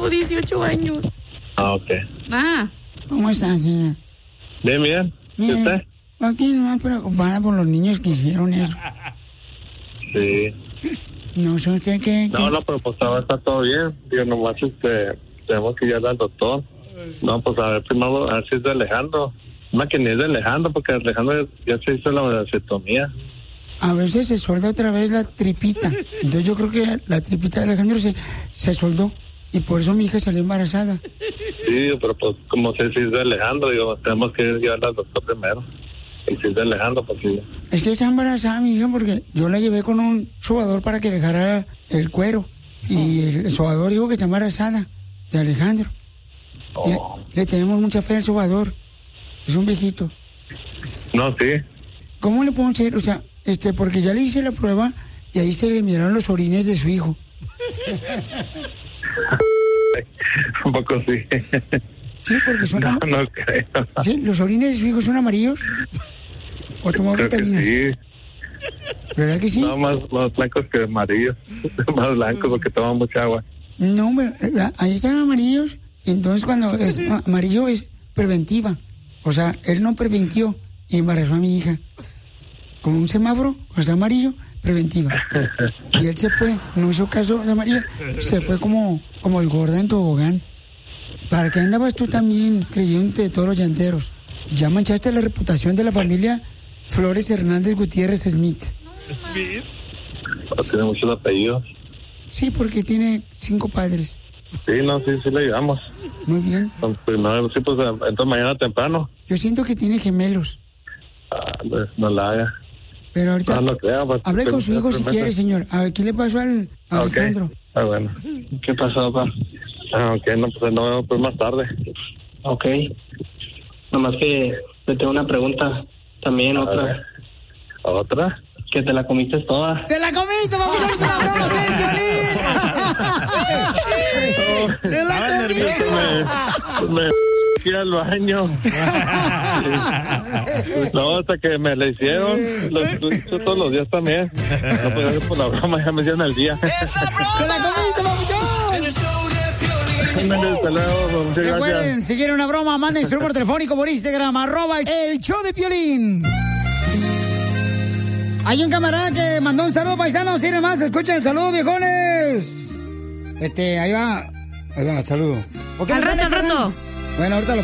tengo 18 años. Ah, ok. ¿Cómo estás, señor? Bien, bien. ¿Y usted? Aquí nomás preocupada por los niños que hicieron eso. Sí. No sé usted qué... No, pero pues está todo bien. Digo, nomás tenemos que ir al doctor. No, pues a ver, primero, a ver si es de Alejandro. Más que ni es de Alejandro, porque Alejandro ya se hizo la vasectomía. A veces se solda otra vez la tripita. Entonces yo creo que la tripita de Alejandro se soldó. Y por eso mi hija salió embarazada. Sí, pero pues como si es de Alejandro, digo, tenemos que llevarla al doctor primero. Y si es de Alejandro, pues sí. Es que está embarazada mi hija porque yo la llevé con un sobador para que dejara el cuero. Y el sobador dijo que está embarazada de Alejandro. Oh. Le tenemos mucha fe al sobador. Es un viejito. No, sí. ¿Cómo le puedo hacer? O sea, porque ya le hice la prueba y ahí se le miraron los orines de su hijo. Un poco sí. Sí, porque son... No creo. ¿Sí? ¿Los orines de su hijo son amarillos? ¿O tomó vitaminas? Sí. ¿Verdad que sí? No, más blancos que amarillos. Más blancos porque toman mucha agua. No, hombre, ahí están amarillos. Entonces cuando es amarillo es preventiva. O sea, él no preventió y embarazó a mi hija. Como un semáforo, cuando está amarillo, preventiva. Y él se fue, no hizo caso de María, se fue como el gorda en tobogán. ¿Para qué andabas tú también creyéndote de todos los llanteros? Ya manchaste la reputación de la familia Flores Hernández Gutiérrez Smith. ¿Smith? Tiene muchos apellidos. Sí, porque tiene 5 padres. Sí, no, sí le ayudamos. Muy bien. Pues entonces mañana temprano. Yo siento que tiene gemelos. No la haga. Pero ahorita, no creo, pues, hable con su hijo si quiere, señor. A ver, ¿qué le pasó al Alejandro? Okay. Bueno. ¿Qué pasó, papá? Ok, no, pues nos vemos pues más tarde. Ok. Nomás que le tengo una pregunta. También otra. ¿Otra? Que te la comiste toda. ¡Te la comiste! ¡Vamos a hacer la broma, Violín! ¡Te la comiste! Me fui al baño. No, hasta que me la hicieron. Lo hizo todos los días también. No podía hacer por la broma, ya me hicieron el día. ¡Te la comiste, papuchón! Recuerden, si quieren una broma, manden su número telefónico por Instagram, @el_show_de_Piolín. Hay un camarada que mandó un saludo, paisanos. Miren más, escuchen el saludo, viejones. Ahí va, saludo. Al rato. Bueno, ahorita lo